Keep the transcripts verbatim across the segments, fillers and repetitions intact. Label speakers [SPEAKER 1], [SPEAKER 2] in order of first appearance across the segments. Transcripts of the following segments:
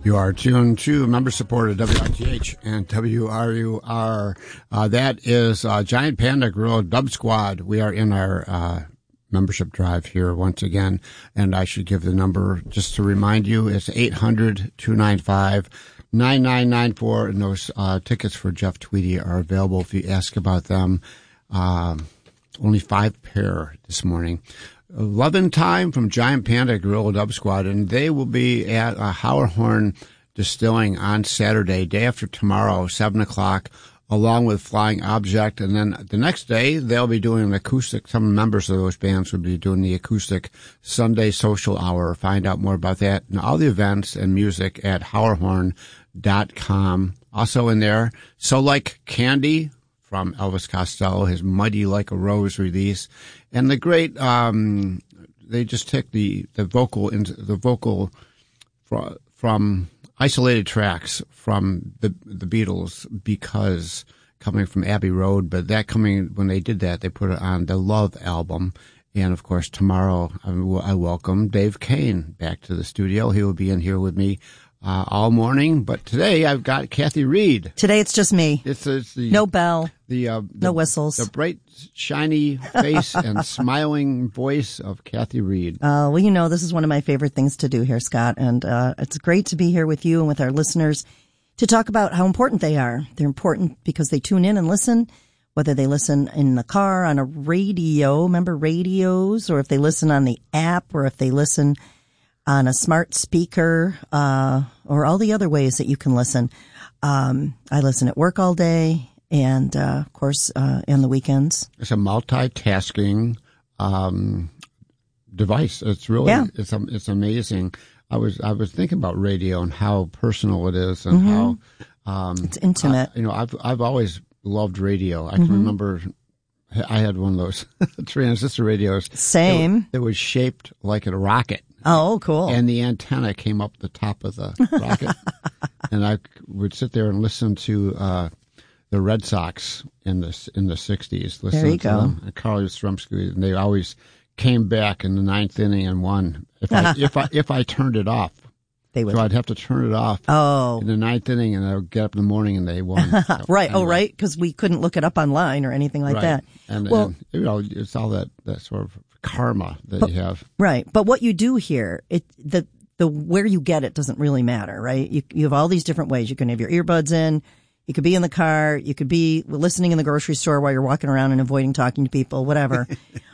[SPEAKER 1] You are tuned to member-supported W I T H and W R U R. Uh, that is uh, Giant Panda Gorilla Dub Squad. We are in our uh, membership drive here once again, and I should give the number just to remind you. It's eight hundred, two nine five, nine nine nine four, and those uh, tickets for Jeff Tweedy are available if you ask about them. Um, only five pair this morning. Lovin' Time from Giant Panda Gorilla Dub Squad, and they will be at uh, Howlerhorn Distilling on Saturday, day after tomorrow, seven o'clock, along with Flying Object. And then the next day, they'll be doing an acoustic. Some members of those bands will be doing the acoustic Sunday social hour. Find out more about that and all the events and music at howlerhorn dot com. Also in there, So Like Candy from Elvis Costello, his Mighty Like a Rose release. And the great, um, they just took the, the vocal, into the vocal from, from isolated tracks from the, the Beatles, Because, coming from Abbey Road. But that coming, when they did that, they put it on the Love album. And of course, tomorrow I, I welcome Dave Kane back to the studio. He will be in here with me Uh, all morning, but today I've got Kathy Reed.
[SPEAKER 2] Today it's just me.
[SPEAKER 1] It's, it's the
[SPEAKER 2] no bell,
[SPEAKER 1] the, uh, the
[SPEAKER 2] no whistles,
[SPEAKER 1] the bright, shiny face and smiling voice of Kathy Reed.
[SPEAKER 2] Uh, well, you know, this is one of my favorite things to do here, Scott, and uh, it's great to be here with you and with our listeners to talk about how important they are. They're important because they tune in and listen, whether they listen in the car, on a radio, remember radios, or if they listen on the app, or if they listen on a smart speaker, uh, or all the other ways that you can listen. Um, I listen at work all day and, uh, of course, uh, on the weekends.
[SPEAKER 1] It's a multitasking, um, device. It's really,
[SPEAKER 2] yeah.
[SPEAKER 1] it's, it's amazing. I was, I was thinking about radio and how personal it is and
[SPEAKER 2] mm-hmm.
[SPEAKER 1] how, um,
[SPEAKER 2] it's intimate.
[SPEAKER 1] I, you know, I've, I've always loved radio. I can mm-hmm. remember I had one of those transistor radios.
[SPEAKER 2] Same.
[SPEAKER 1] It was shaped like a rocket.
[SPEAKER 2] Oh, cool.
[SPEAKER 1] And the antenna came up the top of the rocket. And I would sit there and listen to uh the Red Sox in the in the sixties. Listen
[SPEAKER 2] there you
[SPEAKER 1] to
[SPEAKER 2] go.
[SPEAKER 1] them. And Carl Yastrzemski, and they always came back in the ninth inning and won. If I if I if I turned it off.
[SPEAKER 2] They would.
[SPEAKER 1] So I'd have to turn it off
[SPEAKER 2] oh.
[SPEAKER 1] in the ninth inning, and I would get up in the morning and they won.
[SPEAKER 2] right.
[SPEAKER 1] Anyway.
[SPEAKER 2] Oh, right. Because we couldn't look it up online or anything like
[SPEAKER 1] right.
[SPEAKER 2] that.
[SPEAKER 1] And,
[SPEAKER 2] well,
[SPEAKER 1] and you know, it's all that, that sort of karma that
[SPEAKER 2] but,
[SPEAKER 1] you have.
[SPEAKER 2] Right. But what you do here, it the the where you get it doesn't really matter, right? You you have all these different ways. You can have your earbuds in. You could be in the car. You could be listening in the grocery store while you're walking around and avoiding talking to people, whatever.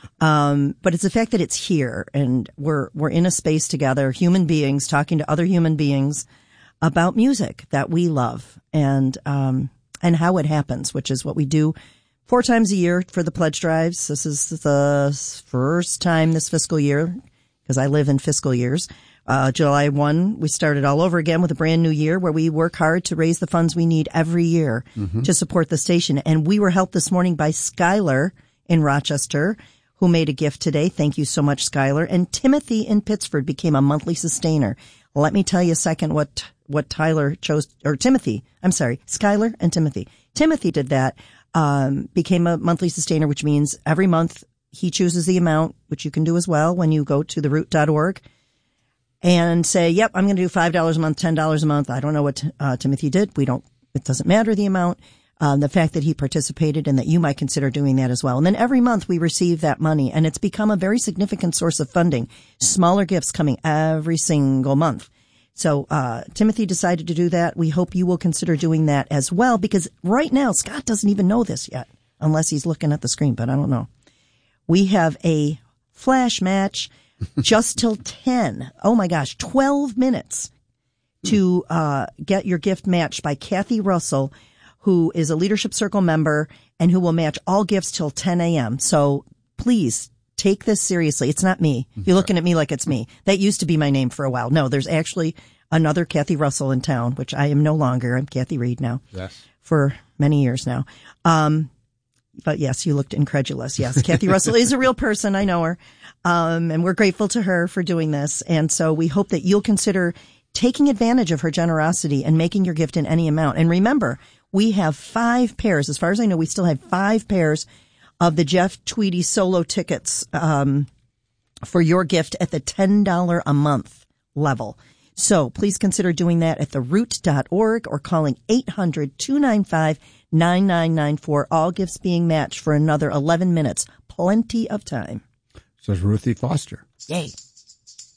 [SPEAKER 2] um, but it's the fact that it's here and we're we're in a space together, human beings talking to other human beings about music that we love and um, and how it happens, which is what we do four times a year for the pledge drives. This is the first time this fiscal year because I live in fiscal years. Uh, July first, we started all over again with a brand new year where we work hard to raise the funds we need every year mm-hmm. to support the station. And we were helped this morning by Skylar in Rochester, who made a gift today. Thank you so much, Skylar. And Timothy in Pittsford became a monthly sustainer. Let me tell you a second what, what Tyler chose, or Timothy, I'm sorry, Skylar and Timothy. Timothy did that, um, became a monthly sustainer, which means every month he chooses the amount, which you can do as well when you go to the root dot org. And say, yep, I'm going to do five dollars a month, ten dollars a month. I don't know what uh, Timothy did. We don't, it doesn't matter the amount. Um, the fact that he participated and that you might consider doing that as well. And then every month we receive that money and it's become a very significant source of funding. Smaller gifts coming every single month. So, uh, Timothy decided to do that. We hope you will consider doing that as well because right now Scott doesn't even know this yet unless he's looking at the screen, but I don't know. We have a flash match. Just till ten. Oh my gosh, twelve minutes to uh get your gift matched by Kathy Russell, who is a Leadership Circle member and who will match all gifts till ten a.m. So please take this seriously. It's not me. You're looking at me like it's me. That used to be my name for a while. No, there's actually another Kathy Russell in town, which I am no longer. I'm Kathy Reed now.
[SPEAKER 1] Yes.
[SPEAKER 2] For many years now. Um But yes, you looked incredulous. Yes, Kathy Russell is a real person. I know her. Um, and we're grateful to her for doing this. And so we hope that you'll consider taking advantage of her generosity and making your gift in any amount. And remember, we have five pairs. As far as I know, we still have five pairs of the Jeff Tweedy solo tickets, um, for your gift at the ten dollars a month level. So please consider doing that at the root dot org or calling eight hundred, two nine five, nine nine nine four. All gifts being matched for another eleven minutes. Plenty of time.
[SPEAKER 1] Says Ruthie Foster.
[SPEAKER 2] Yay.